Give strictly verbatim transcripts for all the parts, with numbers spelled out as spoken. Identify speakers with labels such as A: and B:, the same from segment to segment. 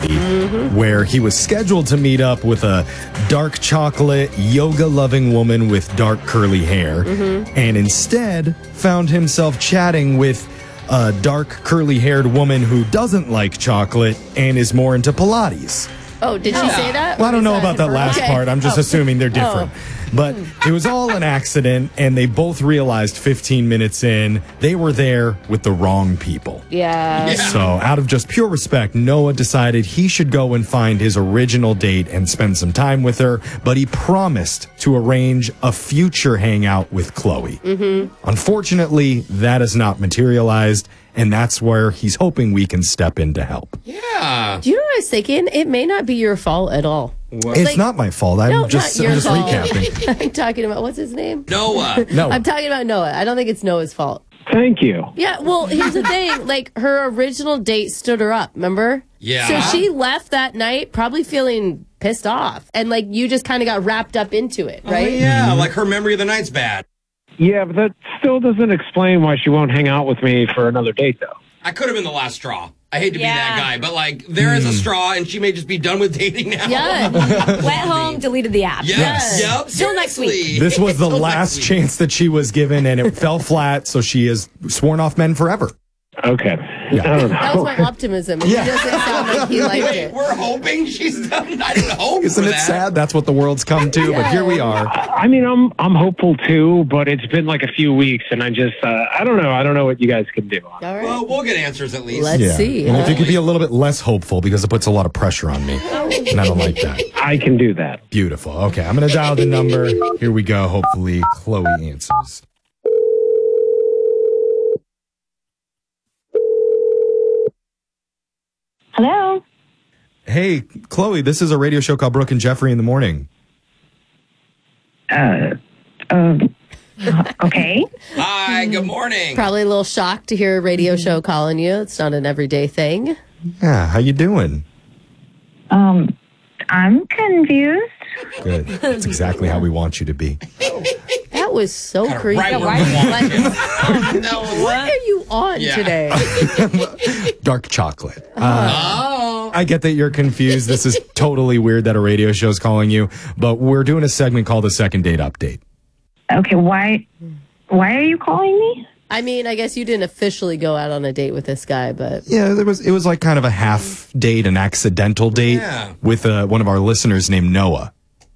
A: mm-hmm. where he was scheduled to meet up with a dark chocolate, yoga-loving woman with dark curly hair, mm-hmm. and instead found himself chatting with a dark curly-haired woman who doesn't like chocolate and is more into Pilates.
B: Oh, did she say that?
A: Well, I don't know about that last
B: okay.
A: part. I'm just
B: oh.
A: assuming they're different. Oh. But it was all an accident, and they both realized fifteen minutes in they were there with the wrong people.
B: Yeah.
C: yeah.
A: So out of just pure respect, Noah decided he should go and find his original date and spend some time with her, but he promised to arrange a future hangout with Chloe.
B: Mm-hmm.
A: Unfortunately, that has not materialized, and that's where he's hoping we can step in to help.
C: Yeah.
B: Do you know what I was thinking? It may not be your fault at all.
A: What? It's
B: like,
A: not my fault. I'm
B: no,
A: just,
B: not your
A: I'm just
B: fault.
A: recapping.
B: I'm talking about, what's his name?
C: Noah.
A: No.
B: I'm talking about Noah. I don't think it's Noah's fault.
D: Thank you.
B: Yeah, well, here's the thing. Like, her original date stood her up, remember?
C: Yeah.
B: So she left that night probably feeling pissed off. And, like, you just kind of got wrapped up into it, right?
C: Oh, yeah, like her memory of the night's bad.
D: Yeah, but that still doesn't explain why she won't hang out with me for another date, though.
C: I could have been the last straw. I hate to
E: Yeah.
C: be that guy, but like there is a straw, and she may just be done with dating now.
B: Yeah.
E: Went home, deleted the app.
C: Yes.
B: Yes.
C: Yep.
E: Till next week.
C: Seriously.
A: This was the
C: Till next
A: last
C: week.
A: chance that she was given, and it fell flat, so she is sworn off men forever.
D: Okay.
A: Yeah.
D: I don't know.
B: That was my optimism. It
A: Yeah.
B: doesn't sound like he liked
C: Wait,
B: it.
C: we're hoping she's done. I didn't hope
A: Isn't
C: for
A: it
C: that.
A: sad? That's what the world's come to, but here we are.
D: I mean, I'm I'm hopeful too, but it's been like a few weeks, and I just uh, I don't know. I don't know what you guys can do.
B: All right.
C: Well, we'll get answers at least.
B: Let's
A: Yeah.
B: see.
A: And if
B: huh?
A: you could be a little bit less hopeful, because it puts a lot of pressure on me, and I don't like that.
D: I can do that.
A: Beautiful. Okay, I'm going to dial the number. Here we go. Hopefully, Chloe answers.
F: Hello.
A: Hey, Chloe, this is a radio show called Brooke and Jeffrey in the Morning.
F: Uh, um, okay.
C: Hi, good morning.
B: Probably a little shocked to hear a radio show calling you. It's not an everyday thing.
A: Yeah, how you doing?
F: Um, I'm confused.
A: Good. That's exactly how we want you to be.
B: That was so
C: Kinda
B: creepy.
C: right where
B: Why-
C: we want
B: like,
C: you. Oh, no.
B: what are you on
C: Yeah.
B: today?
A: Dark chocolate. Uh,
C: Oh.
A: I get that you're confused. This is totally weird that a radio show's calling you, but we're doing a segment called the Second Date Update.
F: Okay, why, why are you calling me?
B: I mean, I guess you didn't officially go out on a date with this guy, but
A: Yeah, there was it was like kind of a half date, an accidental date
C: Yeah.
A: with uh, one of our listeners named Noah.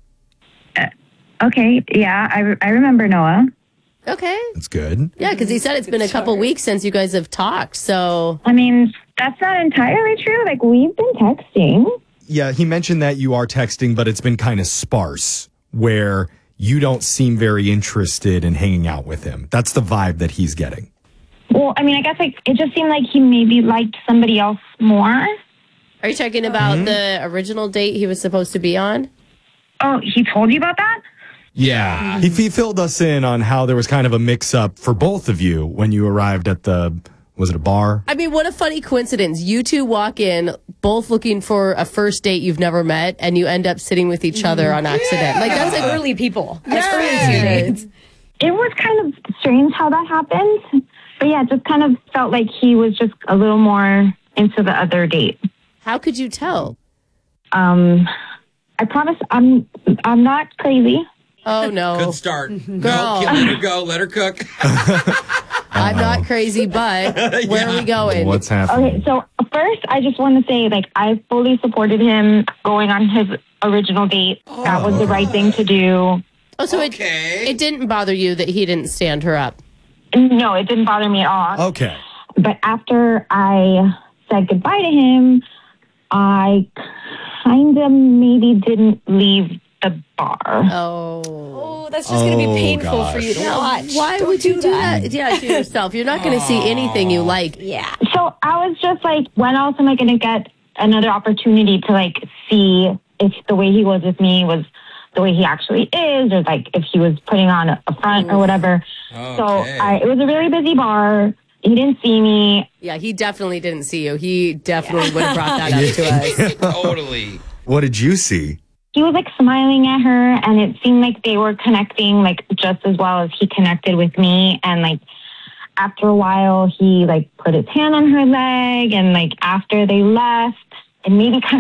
F: Okay, yeah, I, re- I remember Noah.
B: okay.
A: That's good.
B: Yeah, because he said it's been a couple weeks since you guys have talked. So,
F: I mean, that's not entirely true. Like, we've been texting.
A: Yeah, he mentioned that you are texting, but it's been kind of sparse, where you don't seem very interested in hanging out with him. That's the vibe that he's getting.
F: Well, I mean, I guess like it just seemed like he maybe liked somebody else more.
B: are you talking about
A: Mm-hmm.
B: the original date he was supposed to be on?
F: Oh, he told you about that?
A: Yeah. He, he filled us in on how there was kind of a mix-up for both of you when you arrived at the, was it a bar?
B: I mean, what a funny coincidence. You two walk in, both looking for a first date you've never met, and you end up sitting with each other on accident. Like, that's
E: That's
B: like
E: like early people. That's
B: Yeah.
E: early two dates.
F: It was kind of strange how that happened. But yeah, it just kind of felt like he was just a little more into the other date.
B: How could you tell?
F: Um, I promise I'm I'm not crazy.
B: Oh, no.
C: Good start.
B: Girl.
C: Go, kid, let her go. Let her cook.
B: I'm not crazy, but where are we going?
A: What's happening?
F: Okay, so first I just want to say like I fully supported him going on his original date. That was the right thing to do.
B: Oh, so
C: Okay.
B: it, it didn't bother you that he didn't stand her up?
F: No, it didn't bother me at all.
A: Okay.
F: But after I said goodbye to him, I kind of maybe didn't leave the bar.
B: Oh.
E: Oh, that's just going to
A: Oh,
E: be painful
A: gosh.
E: for you to watch.
B: Why
E: Don't
B: would you do that? Yeah, to yourself. You're not going to see anything you like.
E: Yeah.
F: So I was just like, when else am I going to get another opportunity to like see if the way he was with me was the way he actually is, or like if he was putting on a, a front or whatever. So
C: Okay.
F: I, it was a really busy bar. He didn't see me.
B: Yeah, he definitely didn't see you. He definitely would have brought that up to us.
C: Totally.
A: What did you see?
F: He was like smiling at her, and it seemed like they were connecting like just as well as he connected with me. And like after a while, he like put his hand on her leg, and like after they left, it maybe kind